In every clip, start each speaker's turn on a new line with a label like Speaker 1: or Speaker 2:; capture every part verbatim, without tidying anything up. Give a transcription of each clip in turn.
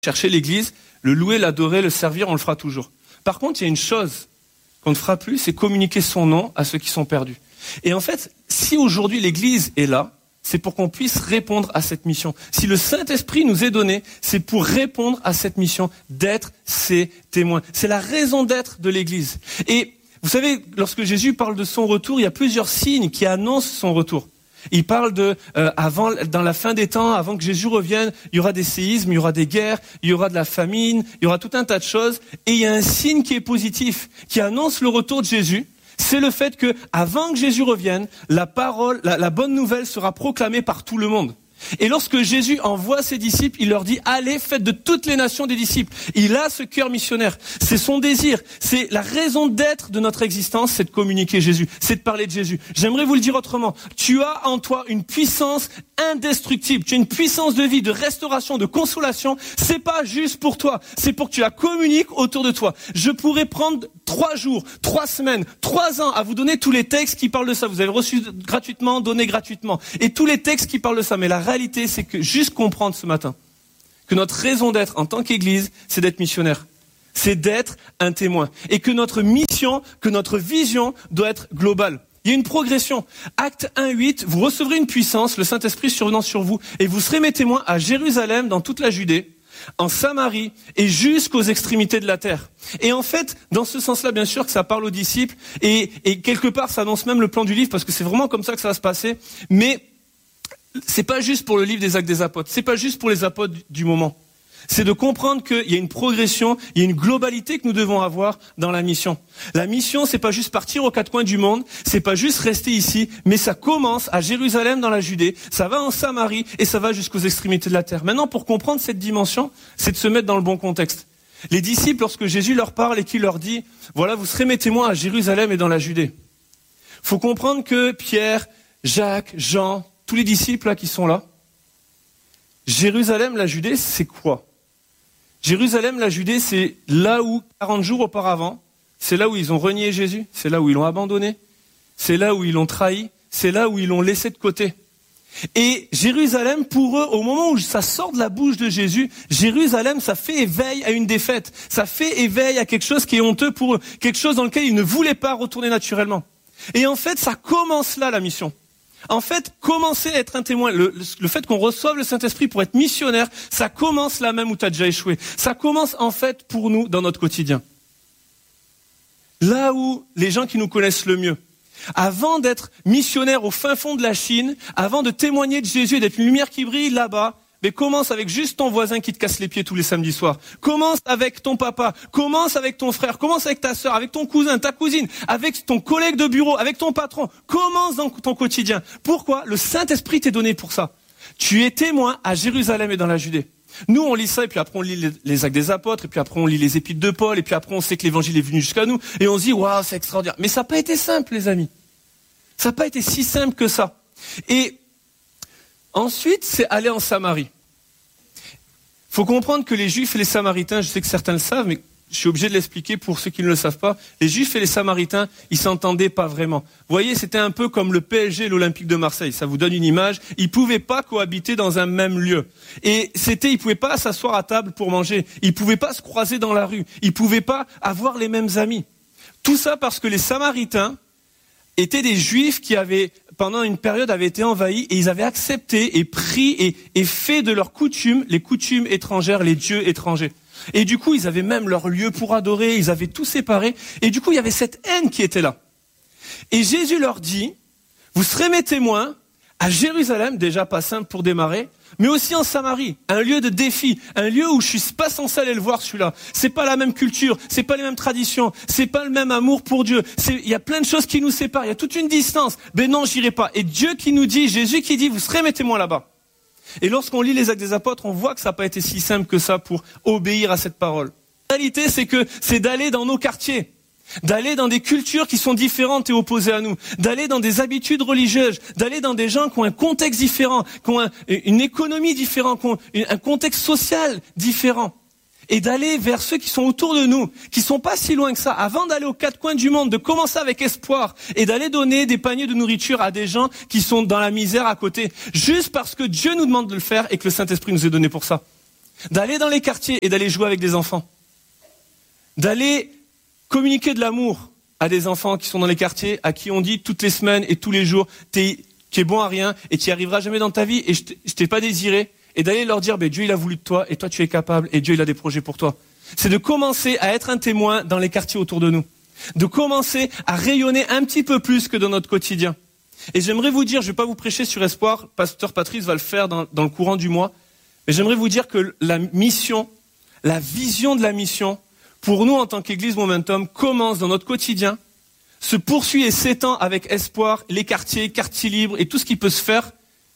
Speaker 1: chercher l'église, le louer, l'adorer, le servir, on le fera toujours. Par contre, il y a une chose qu'on ne fera plus, c'est communiquer son nom à ceux qui sont perdus. Et en fait, si aujourd'hui l'église est là, c'est pour qu'on puisse répondre à cette mission. Si le Saint-Esprit nous est donné, c'est pour répondre à cette mission d'être ses témoins. C'est la raison d'être de l'église. Et vous savez, lorsque Jésus parle de son retour, il y a plusieurs signes qui annoncent son retour. Il parle de, euh, avant, dans la fin des temps, avant que Jésus revienne, il y aura des séismes, il y aura des guerres, il y aura de la famine, il y aura tout un tas de choses. Et il y a un signe qui est positif, qui annonce le retour de Jésus. C'est le fait que, avant que Jésus revienne, la parole, la, la bonne nouvelle sera proclamée par tout le monde. Et lorsque Jésus envoie ses disciples, il leur dit « Allez, faites de toutes les nations des disciples ». Il a ce cœur missionnaire. C'est son désir. C'est la raison d'être de notre existence, c'est de communiquer Jésus. C'est de parler de Jésus. J'aimerais vous le dire autrement. Tu as en toi une puissance indestructible. Tu as une puissance de vie, de restauration, de consolation. C'est pas juste pour toi. C'est pour que tu la communiques autour de toi. Je pourrais prendre trois jours, trois semaines, trois ans à vous donner tous les textes qui parlent de ça. Vous avez reçu gratuitement, donné gratuitement. Et tous les textes qui parlent de ça. Mais la La réalité, c'est que juste comprendre ce matin que notre raison d'être en tant qu'Église, c'est d'être missionnaire, c'est d'être un témoin, et que notre mission, que notre vision doit être globale. Il y a une progression. Acte un huit, vous recevrez une puissance, le Saint-Esprit survenant sur vous, et vous serez mes témoins à Jérusalem, dans toute la Judée, en Samarie et jusqu'aux extrémités de la terre. Et en fait, dans ce sens-là, bien sûr que ça parle aux disciples, et, et quelque part, ça annonce même le plan du livre, parce que c'est vraiment comme ça que ça va se passer, mais c'est pas juste pour le livre des Actes des Apôtres, c'est pas juste pour les apôtres du moment. C'est de comprendre qu'il y a une progression, il y a une globalité que nous devons avoir dans la mission. La mission, c'est pas juste partir aux quatre coins du monde, c'est pas juste rester ici, mais ça commence à Jérusalem dans la Judée, ça va en Samarie et ça va jusqu'aux extrémités de la terre. Maintenant, pour comprendre cette dimension, c'est de se mettre dans le bon contexte. Les disciples, lorsque Jésus leur parle et qu'il leur dit, voilà, vous serez mes témoins à Jérusalem et dans la Judée. Faut comprendre que Pierre, Jacques, Jean, tous les disciples là qui sont là, Jérusalem, la Judée, c'est quoi? Jérusalem, la Judée, c'est là où, quarante jours auparavant, c'est là où ils ont renié Jésus, c'est là où ils l'ont abandonné, c'est là où ils l'ont trahi, c'est là où ils l'ont laissé de côté. Et Jérusalem, pour eux, au moment où ça sort de la bouche de Jésus, Jérusalem, ça fait éveil à une défaite, ça fait éveil à quelque chose qui est honteux pour eux, quelque chose dans lequel ils ne voulaient pas retourner naturellement. Et en fait, ça commence là, la mission. En fait, commencer à être un témoin, le, le fait qu'on reçoive le Saint-Esprit pour être missionnaire, ça commence là même où tu as déjà échoué. Ça commence en fait pour nous dans notre quotidien. Là où les gens qui nous connaissent le mieux, avant d'être missionnaire au fin fond de la Chine, avant de témoigner de Jésus et d'être une lumière qui brille là-bas, mais commence avec juste ton voisin qui te casse les pieds tous les samedis soirs. Commence avec ton papa, commence avec ton frère, commence avec ta sœur, avec ton cousin, ta cousine, avec ton collègue de bureau, avec ton patron. Commence dans ton quotidien. Pourquoi? Le Saint-Esprit t'est donné pour ça. Tu es témoin à Jérusalem et dans la Judée. Nous, on lit ça, et puis après on lit les, les Actes des Apôtres, et puis après on lit les Épîtres de Paul, et puis après on sait que l'Évangile est venu jusqu'à nous, et on se dit, waouh, c'est extraordinaire. Mais ça n'a pas été simple, les amis. Ça n'a pas été si simple que ça. Et ensuite, c'est aller en Samarie. Il faut comprendre que les Juifs et les Samaritains, je sais que certains le savent, mais je suis obligé de l'expliquer pour ceux qui ne le savent pas, les Juifs et les Samaritains, ils s'entendaient pas vraiment. Vous voyez, c'était un peu comme le P S G et l'Olympique de Marseille, ça vous donne une image. Ils pouvaient pas cohabiter dans un même lieu. Et c'était, ils pouvaient pas s'asseoir à table pour manger, ils pouvaient pas se croiser dans la rue, ils pouvaient pas avoir les mêmes amis. Tout ça parce que les Samaritains étaient des Juifs qui avaient, pendant une période, avaient été envahis et ils avaient accepté et pris et, et fait de leurs coutumes, les coutumes étrangères, les dieux étrangers. Et du coup, ils avaient même leur lieu pour adorer, ils avaient tout séparé. Et du coup, il y avait cette haine qui était là. Et Jésus leur dit, vous serez mes témoins à Jérusalem, déjà pas simple pour démarrer, mais aussi en Samarie, un lieu de défi, un lieu où je suis pas censé aller le voir celui-là. C'est pas la même culture, c'est pas les mêmes traditions, c'est pas le même amour pour Dieu. Il y a plein de choses qui nous séparent, il y a toute une distance. Ben non, j'irai pas. Et Dieu qui nous dit, Jésus qui dit, vous serez mes témoins là-bas. Et lorsqu'on lit les Actes des Apôtres, on voit que ça n'a pas été si simple que ça pour obéir à cette parole. La réalité, c'est que c'est d'aller dans nos quartiers, d'aller dans des cultures qui sont différentes et opposées à nous, d'aller dans des habitudes religieuses, d'aller dans des gens qui ont un contexte différent, qui ont un, une économie différente, qui ont un contexte social différent, et d'aller vers ceux qui sont autour de nous, qui sont pas si loin que ça, avant d'aller aux quatre coins du monde, de commencer avec espoir, et d'aller donner des paniers de nourriture à des gens qui sont dans la misère à côté, juste parce que Dieu nous demande de le faire et que le Saint-Esprit nous est donné pour ça. d'aller dans les quartiers et d'aller jouer avec des enfants, d'aller communiquer de l'amour à des enfants qui sont dans les quartiers, à qui on dit toutes les semaines et tous les jours, t'es, tu es bon à rien et tu n'y arriveras jamais dans ta vie et je ne t'ai pas désiré, et d'aller leur dire, ben, Dieu il a voulu de toi et toi tu es capable et Dieu il a des projets pour toi. C'est de commencer à être un témoin dans les quartiers autour de nous, de commencer à rayonner un petit peu plus que dans notre quotidien. Et j'aimerais vous dire, je ne vais pas vous prêcher sur espoir, pasteur Patrice va le faire dans, dans le courant du mois, mais j'aimerais vous dire que la mission, la vision de la mission, pour nous en tant qu'Église Momentum, commence dans notre quotidien, se poursuit et s'étend avec espoir, les quartiers, quartiers libres et tout ce qui peut se faire,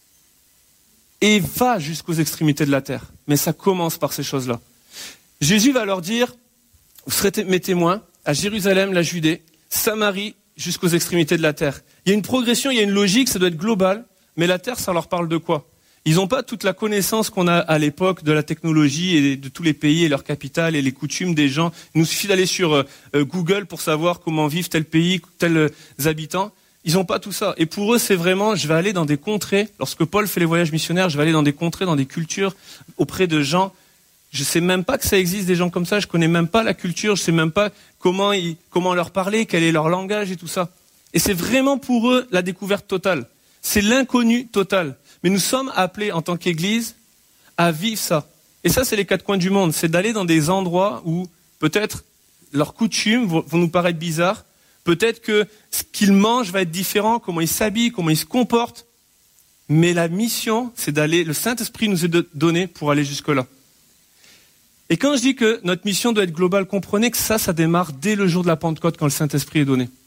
Speaker 1: et va jusqu'aux extrémités de la terre. Mais ça commence par ces choses-là. Jésus va leur dire, vous serez mes témoins à Jérusalem, la Judée, Samarie, jusqu'aux extrémités de la terre. Il y a une progression, il y a une logique, ça doit être global, mais la terre, ça leur parle de quoi ? Ils n'ont pas toute la connaissance qu'on a à l'époque de la technologie et de tous les pays et leurs capitales et les coutumes des gens. Il nous suffit d'aller sur euh, Google pour savoir comment vivent tel pays, tels euh, habitants. Ils n'ont pas tout ça. Et pour eux, c'est vraiment, je vais aller dans des contrées. Lorsque Paul fait les voyages missionnaires, je vais aller dans des contrées, dans des cultures, auprès de gens. Je sais même pas que ça existe des gens comme ça. Je connais même pas la culture. Je sais même pas comment ils, comment leur parler, quel est leur langage et tout ça. Et c'est vraiment pour eux la découverte totale. C'est l'inconnu total. Mais nous sommes appelés en tant qu'Église à vivre ça. Et ça, c'est les quatre coins du monde. C'est d'aller dans des endroits où peut-être leurs coutumes vont nous paraître bizarres. Peut-être que ce qu'ils mangent va être différent, comment ils s'habillent, comment ils se comportent. Mais la mission, c'est d'aller, le Saint-Esprit nous est donné pour aller jusque-là. Et quand je dis que notre mission doit être globale, comprenez que ça, ça démarre dès le jour de la Pentecôte quand le Saint-Esprit est donné.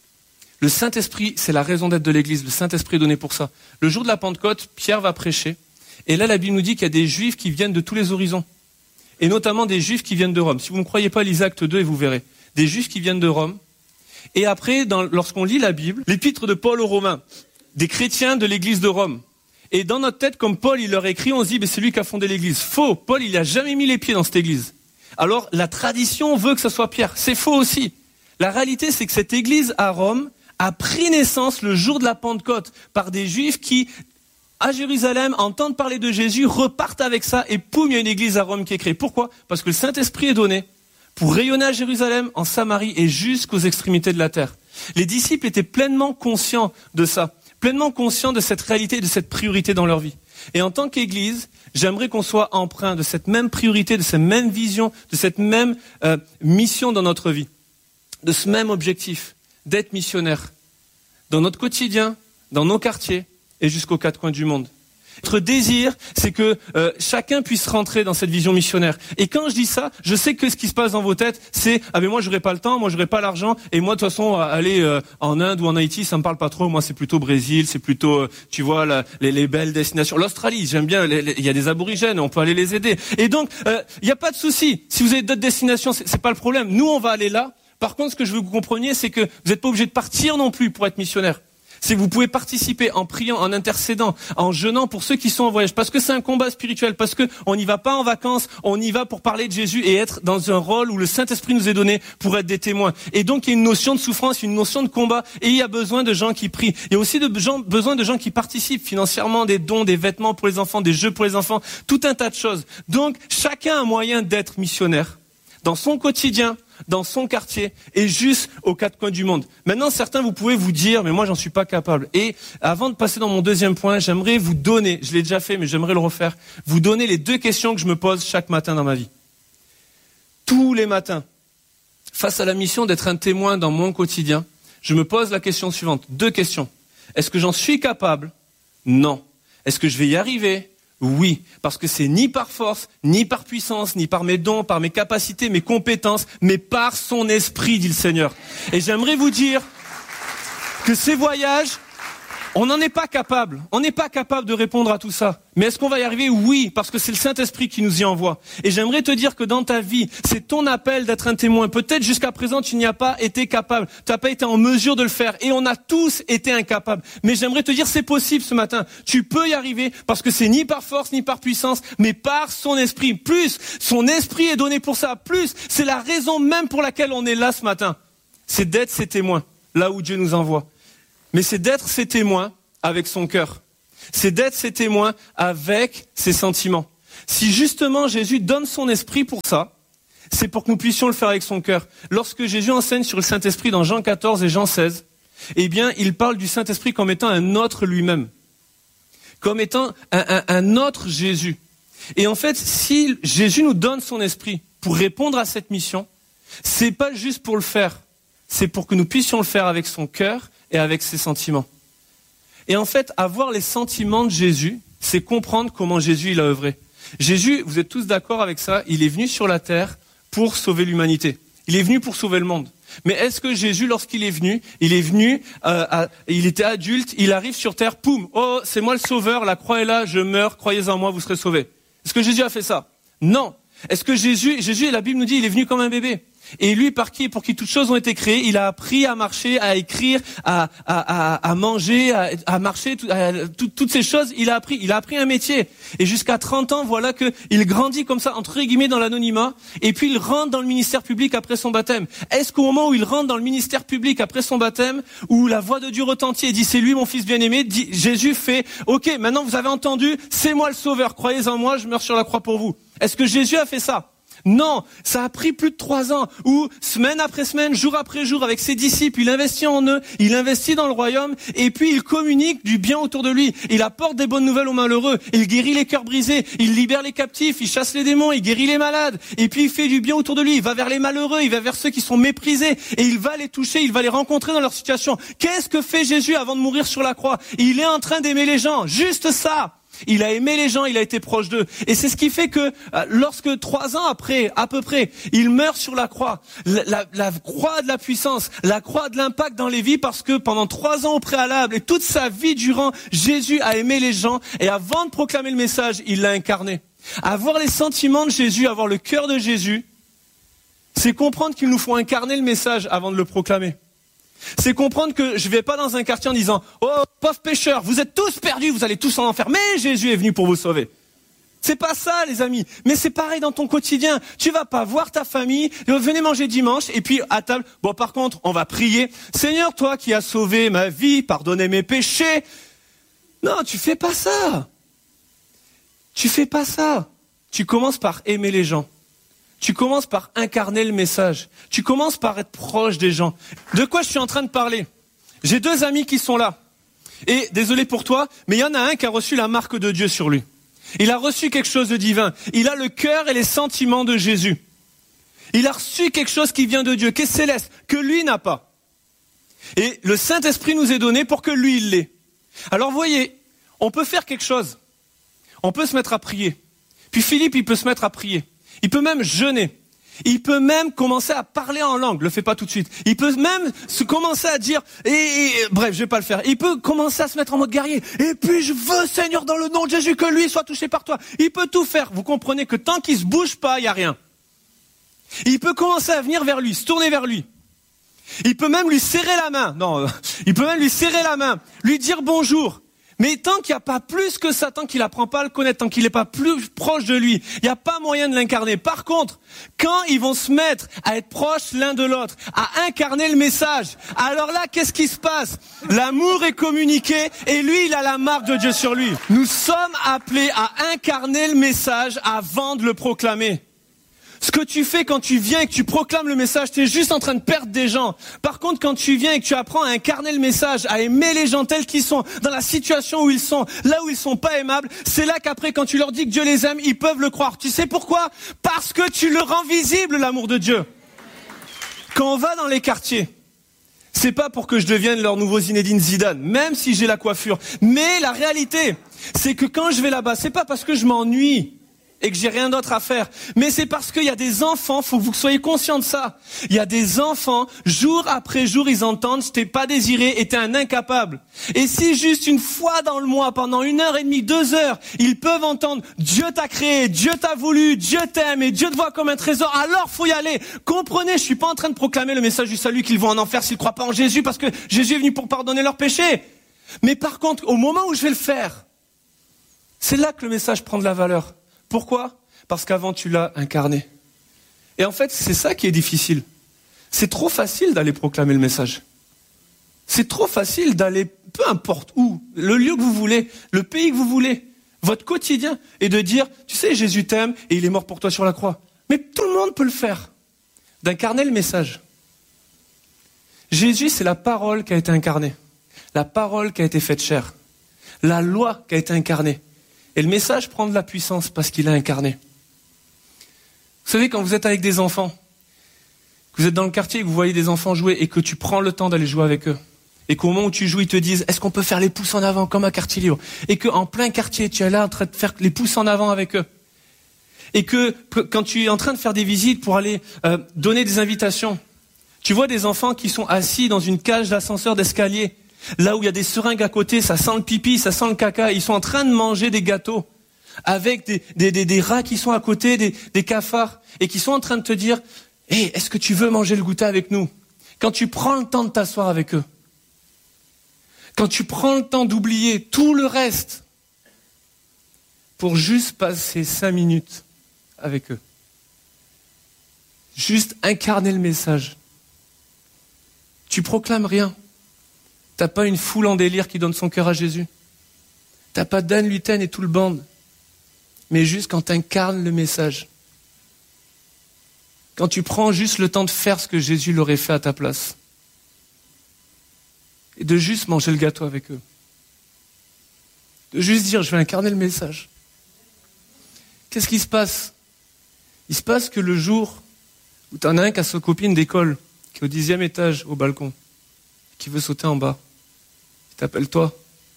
Speaker 1: Le Saint-Esprit, c'est la raison d'être de l'Église. Le Saint-Esprit est donné pour ça. Le jour de la Pentecôte, Pierre va prêcher. Et là, la Bible nous dit qu'il y a des Juifs qui viennent de tous les horizons. Et notamment des Juifs qui viennent de Rome. Si vous ne croyez pas, lisez Actes deux et vous verrez. Des Juifs qui viennent de Rome. Et après, dans, lorsqu'on lit la Bible, l'épître de Paul aux Romains, des chrétiens de l'Église de Rome. Et dans notre tête, comme Paul, il leur écrit, on se dit, ben, c'est lui qui a fondé l'Église. Faux. Paul, il n'a jamais mis les pieds dans cette Église. Alors, la tradition veut que ce soit Pierre. C'est faux aussi. La réalité, c'est que cette Église à Rome a pris naissance le jour de la Pentecôte par des Juifs qui, à Jérusalem, entendent parler de Jésus, repartent avec ça et poum, il y a une église à Rome qui est créée. Pourquoi ? Parce que le Saint-Esprit est donné pour rayonner à Jérusalem, en Samarie et jusqu'aux extrémités de la terre. Les disciples étaient pleinement conscients de ça, pleinement conscients de cette réalité et de cette priorité dans leur vie. Et en tant qu'Église, j'aimerais qu'on soit empreint de cette même priorité, de cette même vision, de cette même euh, mission dans notre vie, de ce même objectif, d'être missionnaire dans notre quotidien, dans nos quartiers et jusqu'aux quatre coins du monde. Notre désir, c'est que euh, chacun puisse rentrer dans cette vision missionnaire. Et quand je dis ça, je sais que ce qui se passe dans vos têtes, c'est « Ah mais moi j'aurais pas le temps, moi j'aurais pas l'argent, et moi de toute façon aller euh, en Inde ou en Haïti, ça me parle pas trop, moi c'est plutôt Brésil, c'est plutôt, euh, tu vois, la, les, les belles destinations. L'Australie, j'aime bien, il y a des aborigènes, on peut aller les aider. Et donc, il euh, n'y a pas de souci, si vous avez d'autres destinations, c'est, c'est pas le problème. Nous, on va aller là. Par contre, ce que je veux que vous compreniez, c'est que vous n'êtes pas obligé de partir non plus pour être missionnaire. C'est que vous pouvez participer en priant, en intercédant, en jeûnant pour ceux qui sont en voyage. Parce que c'est un combat spirituel, parce que on n'y va pas en vacances, on y va pour parler de Jésus et être dans un rôle où le Saint-Esprit nous est donné pour être des témoins. Et donc, il y a une notion de souffrance, une notion de combat, et il y a besoin de gens qui prient. Il y a aussi de gens, besoin de gens qui participent financièrement, des dons, des vêtements pour les enfants, des jeux pour les enfants, tout un tas de choses. Donc, chacun a un moyen d'être missionnaire dans son quotidien, dans son quartier et juste aux quatre coins du monde. Maintenant, certains, vous pouvez vous dire, mais moi, j'en suis pas capable. Et avant de passer dans mon deuxième point, j'aimerais vous donner, je l'ai déjà fait, mais j'aimerais le refaire, vous donner les deux questions que je me pose chaque matin dans ma vie. Tous les matins, face à la mission d'être un témoin dans mon quotidien, je me pose la question suivante. Deux questions. Est-ce que j'en suis capable ? Non. Est-ce que je vais y arriver ? Oui, parce que c'est ni par force, ni par puissance, ni par mes dons, par mes capacités, mes compétences, mais par son esprit, dit le Seigneur. Et j'aimerais vous dire que ces voyages, on n'en est pas capable. On n'est pas capable de répondre à tout ça. Mais est-ce qu'on va y arriver ? Oui, parce que c'est le Saint-Esprit qui nous y envoie. Et j'aimerais te dire que dans ta vie, c'est ton appel d'être un témoin. Peut-être jusqu'à présent, tu n'y as pas été capable. Tu n'as pas été en mesure de le faire. Et on a tous été incapables. Mais j'aimerais te dire, c'est possible ce matin. Tu peux y arriver parce que c'est ni par force, ni par puissance, mais par son esprit. Plus, son esprit est donné pour ça. Plus, c'est la raison même pour laquelle on est là ce matin. C'est d'être ses témoins, là où Dieu nous envoie. Mais c'est d'être ses témoins avec son cœur. C'est d'être ses témoins avec ses sentiments. Si justement Jésus donne son esprit pour ça, c'est pour que nous puissions le faire avec son cœur. Lorsque Jésus enseigne sur le Saint-Esprit dans Jean quatorze et Jean seize, eh bien, il parle du Saint-Esprit comme étant un autre lui-même, comme étant un, un, un autre Jésus. Et en fait, si Jésus nous donne son esprit pour répondre à cette mission, c'est pas juste pour le faire, c'est pour que nous puissions le faire avec son cœur et avec ses sentiments. Et en fait, avoir les sentiments de Jésus, c'est comprendre comment Jésus il a œuvré. Jésus, vous êtes tous d'accord avec ça, il est venu sur la terre pour sauver l'humanité. Il est venu pour sauver le monde. Mais est-ce que Jésus, lorsqu'il est venu, il est venu, euh, à, il était adulte, il arrive sur terre, poum, oh, c'est moi le sauveur, la croix est là, je meurs, croyez en moi, vous serez sauvés. Est-ce que Jésus a fait ça? Non. Est-ce que Jésus, Jésus, la Bible nous dit, il est venu comme un bébé. Et lui, par qui et pour qui toutes choses ont été créées, il a appris à marcher, à écrire, à, à, à, à manger, à, à marcher, tout, à, tout, toutes ces choses, il a appris. Il a appris un métier. Et jusqu'à trente ans, voilà que il grandit comme ça, entre guillemets, dans l'anonymat. Et puis il rentre dans le ministère public après son baptême. Est-ce qu'au moment où il rentre dans le ministère public après son baptême, où la voix de Dieu retentit et dit, c'est lui mon fils bien-aimé, dit, Jésus fait, ok, maintenant vous avez entendu, c'est moi le sauveur, croyez en moi, je meurs sur la croix pour vous. Est-ce que Jésus a fait ça? Non, ça a pris plus de trois ans, où semaine après semaine, jour après jour, avec ses disciples, il investit en eux, il investit dans le royaume, et puis il communique du bien autour de lui. Il apporte des bonnes nouvelles aux malheureux, il guérit les cœurs brisés, il libère les captifs, il chasse les démons, il guérit les malades, et puis il fait du bien autour de lui, il va vers les malheureux, il va vers ceux qui sont méprisés, et il va les toucher, il va les rencontrer dans leur situation. Qu'est-ce que fait Jésus avant de mourir sur la croix? Il est en train d'aimer les gens, juste ça. Il a aimé les gens, il a été proche d'eux. Et c'est ce qui fait que euh, lorsque trois ans après, à peu près, il meurt sur la croix, la, la, la croix de la puissance, la croix de l'impact dans les vies, parce que pendant trois ans au préalable et toute sa vie durant, Jésus a aimé les gens, et avant de proclamer le message, il l'a incarné. Avoir les sentiments de Jésus, avoir le cœur de Jésus, c'est comprendre qu'il nous faut incarner le message avant de le proclamer. C'est comprendre que je vais pas dans un quartier en disant « Oh, pauvres pécheurs, vous êtes tous perdus, vous allez tous en enfer, mais Jésus est venu pour vous sauver. » C'est pas ça, les amis. Mais c'est pareil dans ton quotidien. Tu vas pas voir ta famille, venez manger dimanche, et puis à table, bon, par contre, on va prier. « Seigneur, toi qui as sauvé ma vie, pardonnez mes péchés. » Non, tu fais pas ça. Tu fais pas ça. Tu commences par aimer les gens. Tu commences par incarner le message. Tu commences par être proche des gens. De quoi je suis en train de parler? J'ai deux amis qui sont là. Et désolé pour toi, mais il y en a un qui a reçu la marque de Dieu sur lui. Il a reçu quelque chose de divin. Il a le cœur et les sentiments de Jésus. Il a reçu quelque chose qui vient de Dieu, qui est céleste, que lui n'a pas. Et le Saint-Esprit nous est donné pour que lui, il l'ait. Alors vous voyez, on peut faire quelque chose. On peut se mettre à prier. Puis Philippe, il peut se mettre à prier. Il peut même jeûner. Il peut même commencer à parler en langue. Le fait pas tout de suite. Il peut même se commencer à dire, et, et bref, je vais pas le faire. Il peut commencer à se mettre en mode guerrier. Et puis je veux, Seigneur, dans le nom de Jésus, que lui soit touché par toi. Il peut tout faire. Vous comprenez que tant qu'il se bouge pas, il y a rien. Il peut commencer à venir vers lui, se tourner vers lui. Il peut même lui serrer la main. Non, il peut même lui serrer la main, lui dire bonjour. Mais tant qu'il n'y a pas plus que ça, tant qu'il n'apprend pas à le connaître, tant qu'il n'est pas plus proche de lui, il n'y a pas moyen de l'incarner. Par contre, quand ils vont se mettre à être proches l'un de l'autre, à incarner le message, alors là, qu'est-ce qui se passe? L'amour est communiqué et lui, il a la marque de Dieu sur lui. Nous sommes appelés à incarner le message avant de le proclamer. Ce que tu fais quand tu viens et que tu proclames le message, tu es juste en train de perdre des gens. Par contre, quand tu viens et que tu apprends à incarner le message, à aimer les gens tels qu'ils sont, dans la situation où ils sont, là où ils sont pas aimables, c'est là qu'après, quand tu leur dis que Dieu les aime, ils peuvent le croire. Tu sais pourquoi? Parce que tu le rends visible, l'amour de Dieu. Quand on va dans les quartiers, c'est pas pour que je devienne leur nouveau Zinedine Zidane, même si j'ai la coiffure. Mais la réalité, c'est que quand je vais là-bas, c'est pas parce que je m'ennuie et que j'ai rien d'autre à faire. Mais c'est parce qu'il y a des enfants, faut que vous soyez conscients de ça. Il y a des enfants, jour après jour, ils entendent, je t'ai pas désiré et t'es un incapable. Et si juste une fois dans le mois, pendant une heure et demie, deux heures, ils peuvent entendre, Dieu t'a créé, Dieu t'a voulu, Dieu t'aime et Dieu te voit comme un trésor, alors faut y aller. Comprenez, je suis pas en train de proclamer le message du salut qu'ils vont en enfer s'ils croient pas en Jésus parce que Jésus est venu pour pardonner leurs péchés. Mais par contre, au moment où je vais le faire, c'est là que le message prend de la valeur. Pourquoi? Parce qu'avant tu l'as incarné. Et en fait, c'est ça qui est difficile. C'est trop facile d'aller proclamer le message. C'est trop facile d'aller, peu importe où, le lieu que vous voulez, le pays que vous voulez. Votre quotidien est de dire, tu sais, Jésus t'aime et il est mort pour toi sur la croix. Mais tout le monde peut le faire. D'incarner le message. Jésus, c'est la parole qui a été incarnée. La parole qui a été faite chair. La loi qui a été incarnée. Et le message prend de la puissance parce qu'il est incarné. Vous savez, quand vous êtes avec des enfants, que vous êtes dans le quartier et que vous voyez des enfants jouer et que tu prends le temps d'aller jouer avec eux, et qu'au moment où tu joues, ils te disent « Est-ce qu'on peut faire les pouces en avant comme à quartier libre ?» Et qu'en plein quartier, tu es là en train de faire les pouces en avant avec eux. Et que quand tu es en train de faire des visites pour aller euh, donner des invitations, tu vois des enfants qui sont assis dans une cage d'ascenseur d'escalier, là où il y a des seringues à côté, ça sent le pipi, ça sent le caca, ils sont en train de manger des gâteaux avec des, des, des, des rats qui sont à côté, des, des cafards, et qui sont en train de te dire « Hey, est-ce que tu veux manger le goûter avec nous ?» Quand tu prends le temps de t'asseoir avec eux, quand tu prends le temps d'oublier tout le reste pour juste passer cinq minutes avec eux. Juste incarner le message. Tu proclames rien. T'as pas une foule en délire qui donne son cœur à Jésus. T'as pas Dan Luten et tout le band. Mais juste quand t'incarnes le message. Quand tu prends juste le temps de faire ce que Jésus l'aurait fait à ta place. Et de juste manger le gâteau avec eux. De juste dire, je vais incarner le message. Qu'est-ce qui se passe ? Il se passe que le jour où tu en as un qui a sa copine d'école, qui est au dixième étage, au balcon, qui veut sauter en bas, il t'appelle toi.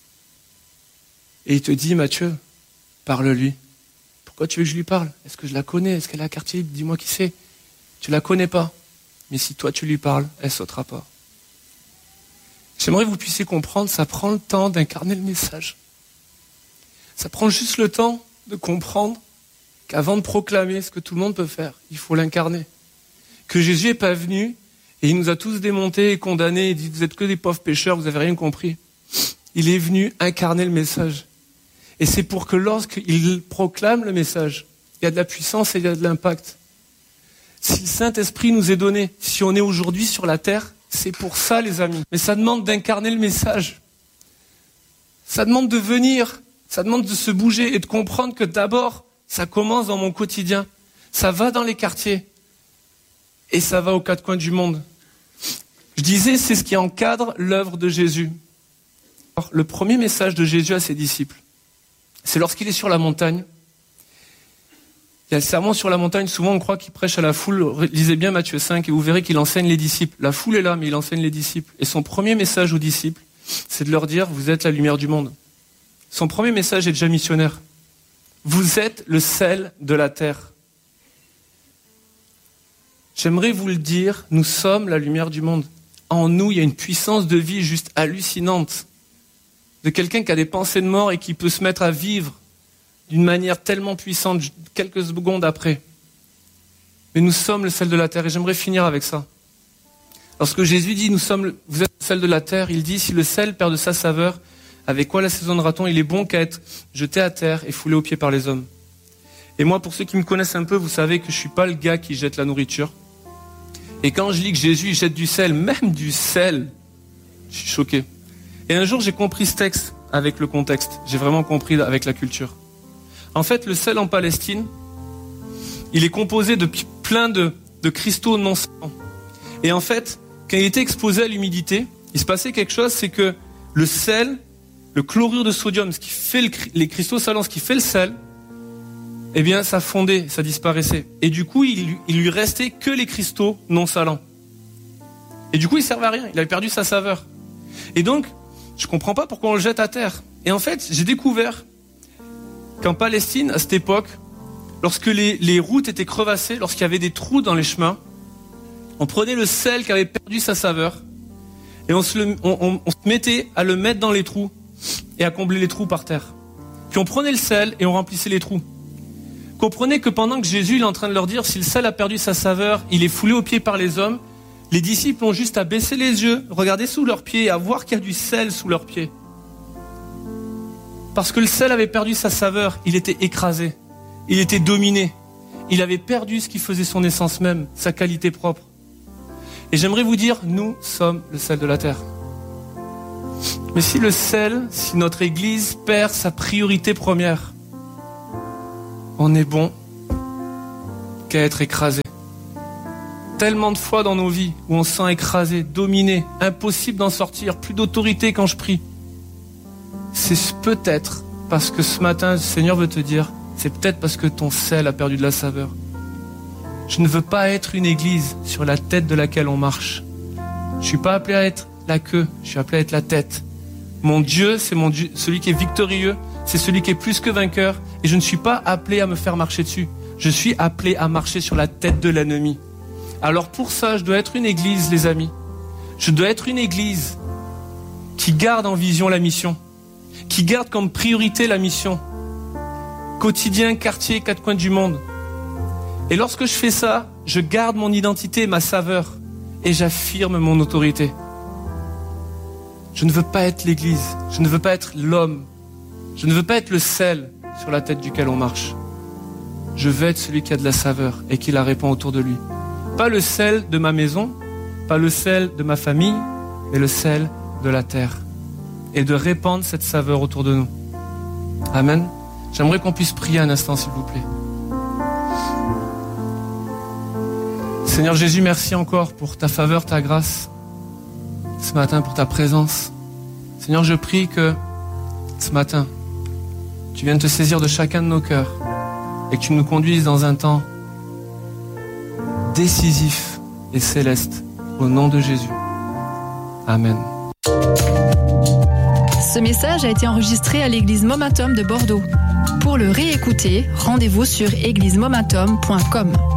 Speaker 1: Et il te dit, Mathieu, parle-lui. Pourquoi tu veux que je lui parle ? Est-ce que je la connais ? Est-ce qu'elle est à quartier ? Dis-moi qui c'est. Tu la connais pas. Mais si toi tu lui parles, elle sautera pas. J'aimerais que vous puissiez comprendre, ça prend le temps d'incarner le message. Ça prend juste le temps de comprendre qu'avant de proclamer ce que tout le monde peut faire, il faut l'incarner. Que Jésus n'est pas venu et il nous a tous démontés et condamnés et dit « Vous êtes que des pauvres pécheurs, vous n'avez rien compris ». Il est venu incarner le message. Et c'est pour que lorsqu'il proclame le message, il y a de la puissance et il y a de l'impact. Si le Saint-Esprit nous est donné, si on est aujourd'hui sur la terre, c'est pour ça, les amis. Mais ça demande d'incarner le message. Ça demande de venir. Ça demande de se bouger et de comprendre que d'abord, ça commence dans mon quotidien. Ça va dans les quartiers. Et ça va aux quatre coins du monde. Je disais, c'est ce qui encadre l'œuvre de Jésus. Alors, le premier message de Jésus à ses disciples, c'est lorsqu'il est sur la montagne. Il y a le sermon sur la montagne, souvent on croit qu'il prêche à la foule. Lisez bien Matthieu cinq et vous verrez qu'il enseigne les disciples. La foule est là, mais il enseigne les disciples. Et son premier message aux disciples, c'est de leur dire, vous êtes la lumière du monde. Son premier message est déjà missionnaire. Vous êtes le sel de la terre. J'aimerais vous le dire, nous sommes la lumière du monde. En nous, il y a une puissance de vie juste hallucinante. De quelqu'un qui a des pensées de mort et qui peut se mettre à vivre d'une manière tellement puissante, quelques secondes après. Mais nous sommes le sel de la terre, et j'aimerais finir avec ça. Lorsque Jésus dit, nous sommes, le, vous êtes le sel de la terre, il dit, si le sel perd de sa saveur, avec quoi l'assaisonnera-t-on ? Il est bon qu'à être jeté à terre et foulé aux pieds par les hommes. Et moi, pour ceux qui me connaissent un peu, vous savez que je suis pas le gars qui jette la nourriture. Et quand je lis que Jésus il jette du sel, même du sel, je suis choqué. Et un jour, j'ai compris ce texte avec le contexte. J'ai vraiment compris avec la culture. En fait, le sel en Palestine, il est composé de plein de, de cristaux non salants. Et en fait, quand il était exposé à l'humidité, il se passait quelque chose, c'est que le sel, le chlorure de sodium, ce qui fait le, les cristaux salants, ce qui fait le sel, eh bien, ça fondait, ça disparaissait. Et du coup, il, il lui restait que les cristaux non salants. Et du coup, il servait à rien. Il avait perdu sa saveur. Et donc, je comprends pas pourquoi on le jette à terre. Et en fait, j'ai découvert qu'en Palestine, à cette époque, lorsque les, les routes étaient crevassées, lorsqu'il y avait des trous dans les chemins, on prenait le sel qui avait perdu sa saveur et on se, le, on, on, on se mettait à le mettre dans les trous et à combler les trous par terre. Puis on prenait le sel et on remplissait les trous. Comprenez que pendant que Jésus est en train de leur dire si le sel a perdu sa saveur, il est foulé aux pieds par les hommes, les disciples ont juste à baisser les yeux, regarder sous leurs pieds et à voir qu'il y a du sel sous leurs pieds. Parce que le sel avait perdu sa saveur, il était écrasé, il était dominé, il avait perdu ce qui faisait son essence même, sa qualité propre. Et j'aimerais vous dire, nous sommes le sel de la terre. Mais si le sel, si notre Église perd sa priorité première, on n'est bon qu'à être écrasé. Tellement de fois dans nos vies où on se sent écrasé, dominé, impossible d'en sortir, plus d'autorité quand je prie. C'est peut-être parce que ce matin, le Seigneur veut te dire, c'est peut-être parce que ton sel a perdu de la saveur. Je ne veux pas être une église sur la tête de laquelle on marche. Je ne suis pas appelé à être la queue, je suis appelé à être la tête. Mon Dieu, c'est mon Dieu, celui qui est victorieux, c'est celui qui est plus que vainqueur, et je ne suis pas appelé à me faire marcher dessus. Je suis appelé à marcher sur la tête de l'ennemi. Alors pour ça, je dois être une église, les amis. Je dois être une église qui garde en vision la mission, qui garde comme priorité la mission. Quotidien, quartier, quatre coins du monde. Et lorsque je fais ça, je garde mon identité, ma saveur, et j'affirme mon autorité. Je ne veux pas être l'église, je ne veux pas être l'homme, je ne veux pas être le sel sur la tête duquel on marche. Je veux être celui qui a de la saveur et qui la répand autour de lui. Pas le sel de ma maison, pas le sel de ma famille, mais le sel de la terre. Et de répandre cette saveur autour de nous. Amen. J'aimerais qu'on puisse prier un instant, s'il vous plaît. Seigneur Jésus, merci encore pour ta faveur, ta grâce. Ce matin, pour ta présence. Seigneur, je prie que ce matin, tu viennes te saisir de chacun de nos cœurs et que tu nous conduises dans un temps décisif et céleste, au nom de Jésus. Amen.
Speaker 2: Ce message a été enregistré à l'église Momentum de Bordeaux. Pour le réécouter, rendez-vous sur église momentum point com.